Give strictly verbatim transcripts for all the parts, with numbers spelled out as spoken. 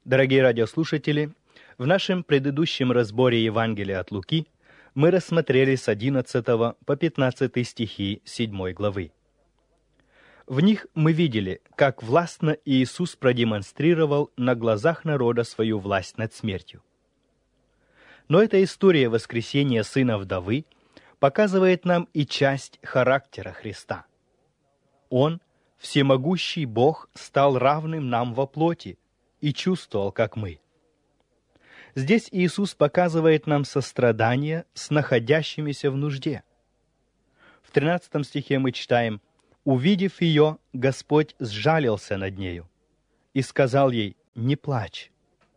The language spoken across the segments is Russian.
Дорогие радиослушатели, в нашем предыдущем разборе Евангелия от Луки мы рассмотрели с одиннадцатого по пятнадцатый стихи седьмой главы. В них мы видели, как властно Иисус продемонстрировал на глазах народа свою власть над смертью. Но эта история воскресения сына вдовы показывает нам и часть характера Христа. Он, всемогущий Бог, стал равным нам во плоти и чувствовал, как мы. Здесь Иисус показывает нам сострадание с находящимися в нужде. В тринадцатом стихе мы читаем: «Увидев ее, Господь сжалился над нею и сказал ей: не плачь».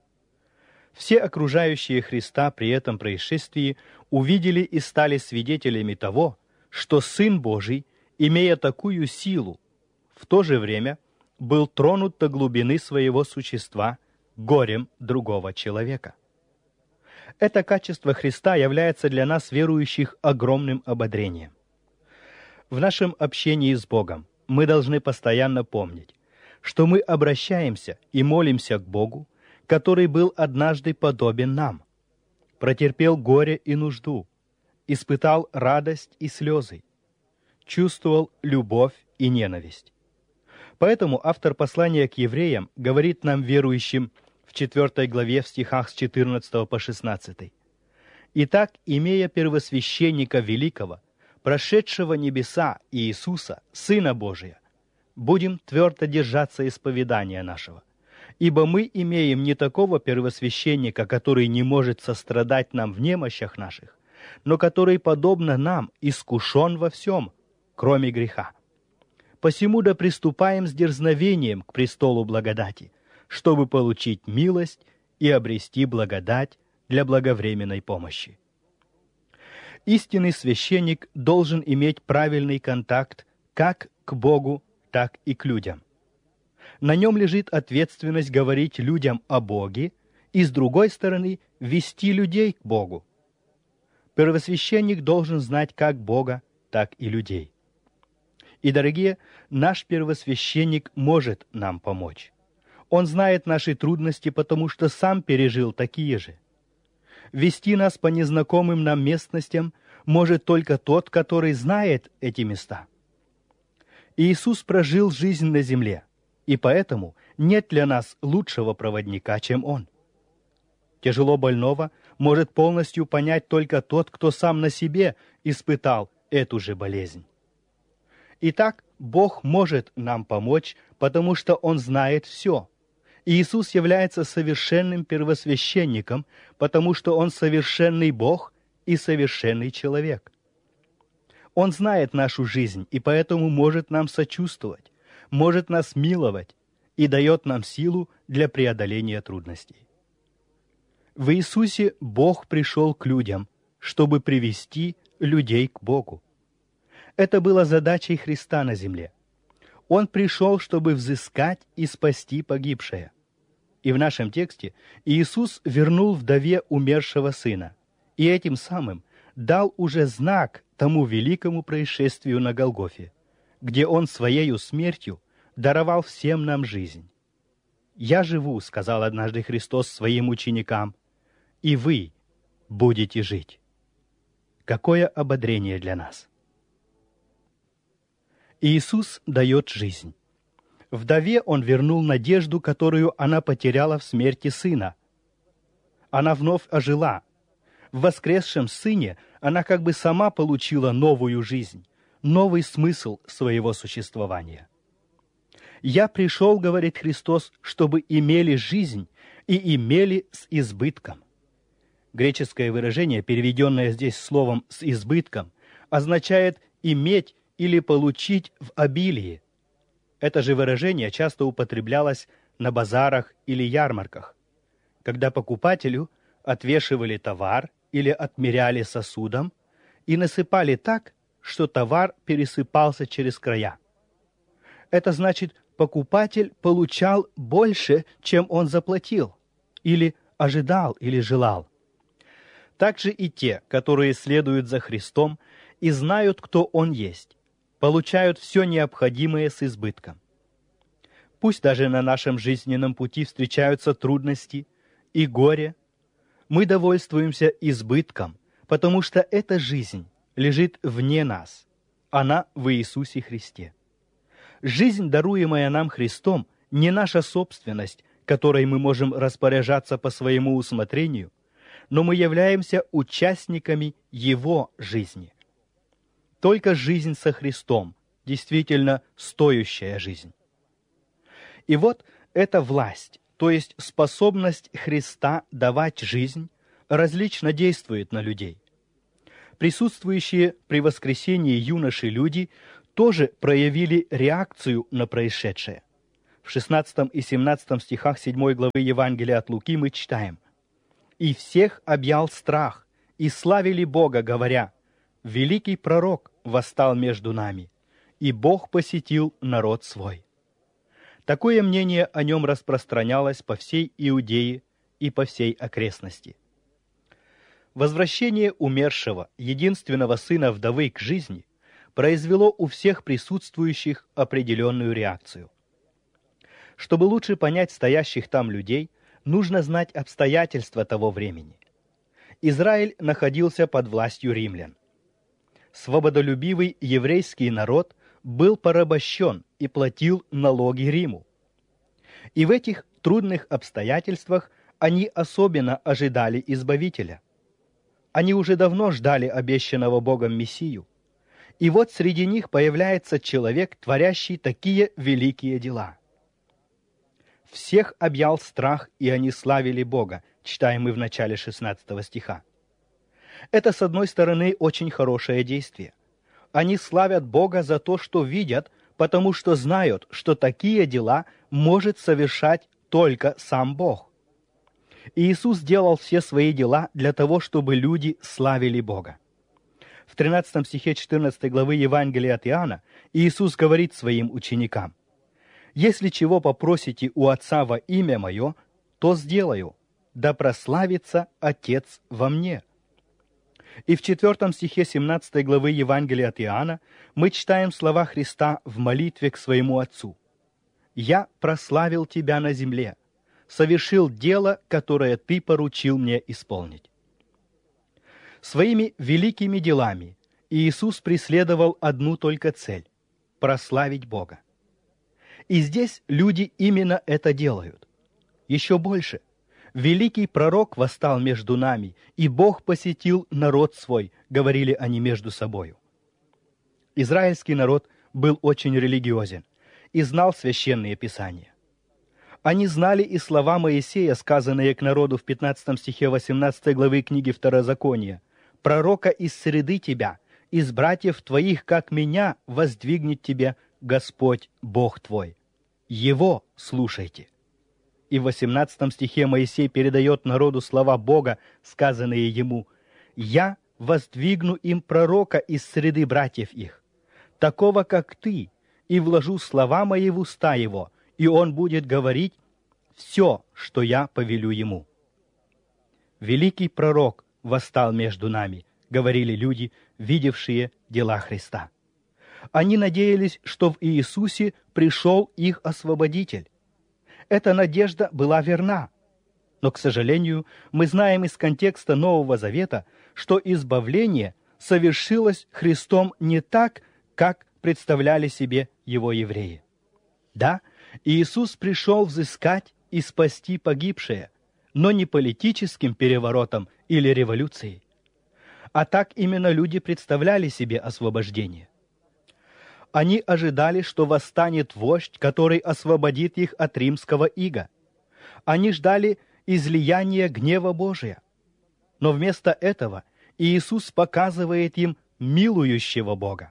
Все окружающие Христа при этом происшествии увидели и стали свидетелями того, что Сын Божий, имея такую силу, в то же время был тронут до глубины своего существа горем другого человека. Это качество Христа является для нас, верующих, огромным ободрением. В нашем общении с Богом мы должны постоянно помнить, что мы обращаемся и молимся к Богу, который был однажды подобен нам, протерпел горе и нужду, испытал радость и слезы, чувствовал любовь и ненависть. Поэтому автор послания к евреям говорит нам, верующим, в четвёртой главе, в стихах с четырнадцатого по шестнадцатый: «Итак, имея первосвященника великого, прошедшего небеса Иисуса, Сына Божия, будем твердо держаться исповедания нашего. Ибо мы имеем не такого первосвященника, который не может сострадать нам в немощах наших, но который, подобно нам, искушен во всем, кроме греха. Посему да приступаем с дерзновением к престолу благодати, чтобы получить милость и обрести благодать для благовременной помощи». Истинный священник должен иметь правильный контакт как к Богу, так и к людям. На нем лежит ответственность говорить людям о Боге и, с другой стороны, вести людей к Богу. Первосвященник должен знать как Бога, так и людей. И, дорогие, наш первосвященник может нам помочь. Он знает наши трудности, потому что сам пережил такие же. Вести нас по незнакомым нам местностям может только тот, который знает эти места. Иисус прожил жизнь на земле, и поэтому нет для нас лучшего проводника, чем Он. Тяжело больного может полностью понять только тот, кто сам на себе испытал эту же болезнь. Итак, Бог может нам помочь, потому что Он знает все. Иисус является совершенным первосвященником, потому что Он совершенный Бог и совершенный человек. Он знает нашу жизнь и поэтому может нам сочувствовать, может нас миловать и дает нам силу для преодоления трудностей. В Иисусе Бог пришел к людям, чтобы привести людей к Богу. Это было задачей Христа на земле. Он пришел, чтобы взыскать и спасти погибшее. И в нашем тексте Иисус вернул вдове умершего сына, и этим самым дал уже знак тому великому происшествию на Голгофе, где Он своею смертью даровал всем нам жизнь. «Я живу», — сказал однажды Христос своим ученикам, — «и вы будете жить». Какое ободрение для нас! Иисус дает жизнь. Вдове Он вернул надежду, которую она потеряла в смерти сына. Она вновь ожила. В воскресшем сыне она как бы сама получила новую жизнь, новый смысл своего существования. «Я пришел, — говорит Христос, — чтобы имели жизнь и имели с избытком». Греческое выражение, переведенное здесь словом «с избытком», означает «иметь» или «получить в обилии». Это же выражение часто употреблялось на базарах или ярмарках, когда покупателю отвешивали товар или отмеряли сосудом и насыпали так, что товар пересыпался через края. Это значит, покупатель получал больше, чем он заплатил, или ожидал, или желал. Также и те, которые следуют за Христом и знают, кто Он есть, получают все необходимое с избытком. Пусть даже на нашем жизненном пути встречаются трудности и горе, мы довольствуемся избытком, потому что эта жизнь лежит вне нас, она в Иисусе Христе. Жизнь, даруемая нам Христом, не наша собственность, которой мы можем распоряжаться по своему усмотрению, но мы являемся участниками Его жизни. Только жизнь со Христом действительно стоящая жизнь. И вот эта власть, то есть способность Христа давать жизнь, различно действует на людей. Присутствующие при воскресении юноши люди тоже проявили реакцию на происшедшее. В шестнадцатом и семнадцатом стихах седьмой главы Евангелия от Луки мы читаем: «И всех объял страх, и славили Бога, говоря: великий пророк восстал между нами, и Бог посетил народ свой». Такое мнение о нем распространялось по всей Иудее и по всей окрестности. Возвращение умершего, единственного сына вдовы к жизни, произвело у всех присутствующих определенную реакцию. Чтобы лучше понять стоящих там людей, нужно знать обстоятельства того времени. Израиль находился под властью римлян. Свободолюбивый еврейский народ был порабощен и платил налоги Риму. И в этих трудных обстоятельствах они особенно ожидали Избавителя. Они уже давно ждали обещанного Богом Мессию. И вот среди них появляется человек, творящий такие великие дела. «Всех объял страх, и они славили Бога», читаем мы в начале шестнадцатого стиха. Это, с одной стороны, очень хорошее действие. Они славят Бога за то, что видят, потому что знают, что такие дела может совершать только сам Бог. И Иисус делал все свои дела для того, чтобы люди славили Бога. В тринадцатом стихе четырнадцатой главы Евангелия от Иоанна Иисус говорит своим ученикам: «Если чего попросите у Отца во имя Мое, то сделаю, да прославится Отец во мне». И в четвертом стихе семнадцатой главы Евангелия от Иоанна мы читаем слова Христа в молитве к своему Отцу: «Я прославил Тебя на земле, совершил дело, которое Ты поручил мне исполнить». Своими великими делами Иисус преследовал одну только цель – прославить Бога. И здесь люди именно это делают. Еще больше. «Великий пророк восстал между нами, и Бог посетил народ свой», говорили они между собою. Израильский народ был очень религиозен и знал священные писания. Они знали и слова Моисея, сказанные к народу в пятнадцатом стихе восемнадцатой главы книги Второзакония: «Пророка из среды тебя, из братьев твоих, как меня, воздвигнет тебе Господь Бог твой. Его слушайте». И в восемнадцатом стихе Моисей передает народу слова Бога, сказанные ему: «Я воздвигну им пророка из среды братьев их, такого, как ты, и вложу слова мои в уста его, и он будет говорить все, что я повелю ему». «Великий пророк восстал между нами», говорили люди, видевшие дела Христа. Они надеялись, что в Иисусе пришел их Освободитель. Эта надежда была верна. Но, к сожалению, мы знаем из контекста Нового Завета, что избавление совершилось Христом не так, как представляли себе его евреи. Да, Иисус пришел взыскать и спасти погибшее, но не политическим переворотом или революцией. А так именно люди представляли себе освобождение. Они ожидали, что восстанет вождь, который освободит их от римского ига. Они ждали излияния гнева Божия. Но вместо этого Иисус показывает им милующего Бога.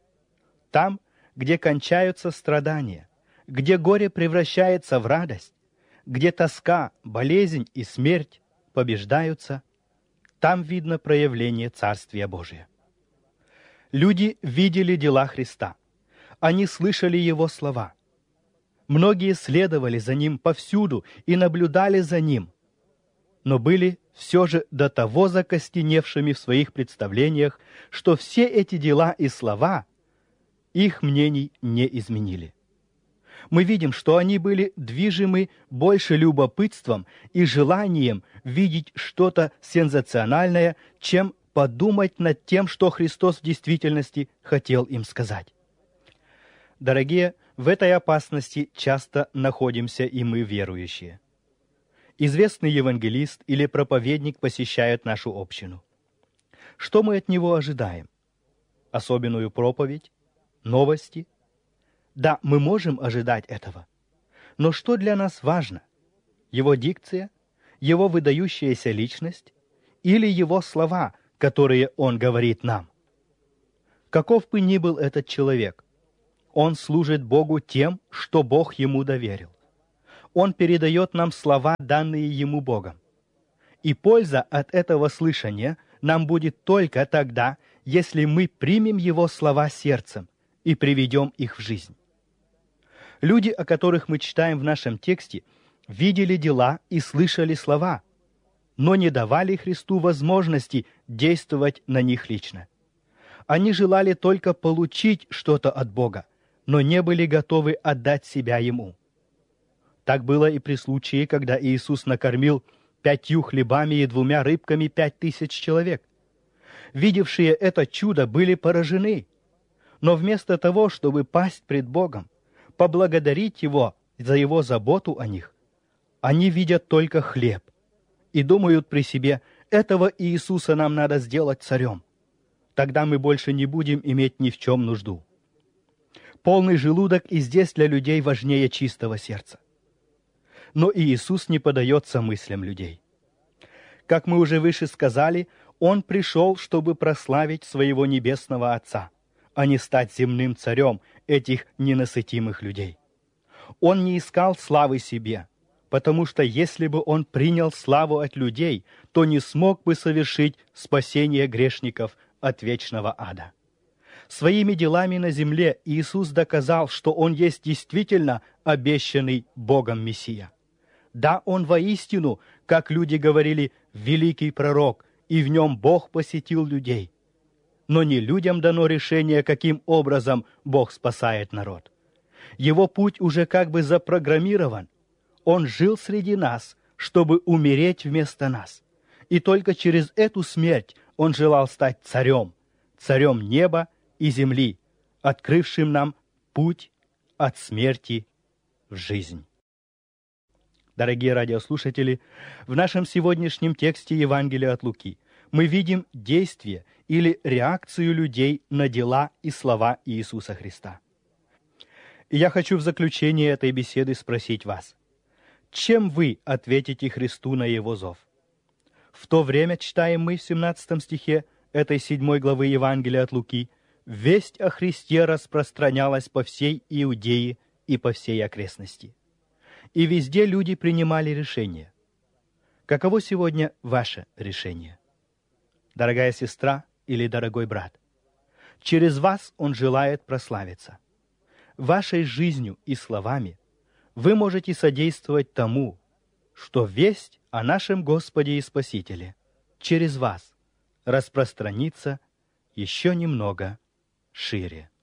Там, где кончаются страдания, где горе превращается в радость, где тоска, болезнь и смерть побеждаются, там видно проявление Царствия Божия. Люди видели дела Христа. Они слышали Его слова. Многие следовали за Ним повсюду и наблюдали за Ним, но были все же до того закостеневшими в своих представлениях, что все эти дела и слова их мнений не изменили. Мы видим, что они были движимы больше любопытством и желанием видеть что-то сенсациональное, чем подумать над тем, что Христос в действительности хотел им сказать. Дорогие, в этой опасности часто находимся и мы, верующие. Известный евангелист или проповедник посещает нашу общину. Что мы от него ожидаем? Особенную проповедь? Новости? Да, мы можем ожидать этого. Но что для нас важно? Его дикция? Его выдающаяся личность? Или его слова, которые он говорит нам? Каков бы ни был этот человек, он служит Богу тем, что Бог ему доверил. Он передает нам слова, данные ему Богом. И польза от этого слышания нам будет только тогда, если мы примем его слова сердцем и приведем их в жизнь. Люди, о которых мы читаем в нашем тексте, видели дела и слышали слова, но не давали Христу возможности действовать на них лично. Они желали только получить что-то от Бога, но не были готовы отдать себя Ему. Так было и при случае, когда Иисус накормил пятью хлебами и двумя рыбками пять тысяч человек. Видевшие это чудо были поражены, но вместо того, чтобы пасть пред Богом, поблагодарить Его за Его заботу о них, они видят только хлеб и думают при себе: этого Иисуса нам надо сделать царем. Тогда мы больше не будем иметь ни в чем нужду. Полный желудок и здесь для людей важнее чистого сердца. Но и Иисус не поддается мыслям людей. Как мы уже выше сказали, Он пришел, чтобы прославить Своего Небесного Отца, а не стать земным царем этих ненасытимых людей. Он не искал славы себе, потому что если бы Он принял славу от людей, то не смог бы совершить спасение грешников от вечного ада. Своими делами на земле Иисус доказал, что Он есть действительно обещанный Богом Мессия. Да, Он воистину, как люди говорили, великий пророк, и в Нем Бог посетил людей. Но не людям дано решение, каким образом Бог спасает народ. Его путь уже как бы запрограммирован. Он жил среди нас, чтобы умереть вместо нас. И только через эту смерть Он желал стать царем, царем неба и земли, открывшим нам путь от смерти в жизнь. Дорогие радиослушатели, в нашем сегодняшнем тексте Евангелия от Луки мы видим действие или реакцию людей на дела и слова Иисуса Христа. И я хочу в заключение этой беседы спросить вас: чем вы ответите Христу на Его зов? В то время, читаем мы в семнадцатом стихе этой седьмой главы Евангелия от Луки, весть о Христе распространялась по всей Иудее и по всей окрестности. И везде люди принимали решения. Каково сегодня ваше решение? Дорогая сестра или дорогой брат, через вас Он желает прославиться. Вашей жизнью и словами вы можете содействовать тому, что весть о нашем Господе и Спасителе через вас распространится еще немного шире.